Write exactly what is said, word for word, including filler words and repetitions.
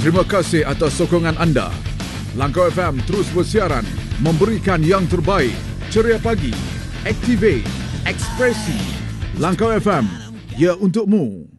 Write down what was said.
Terima kasih atas sokongan anda. Langkau F M terus bersiaran, memberikan yang terbaik. Ceria pagi, Activate, Ekspresi. Langkau F M, ya untukmu.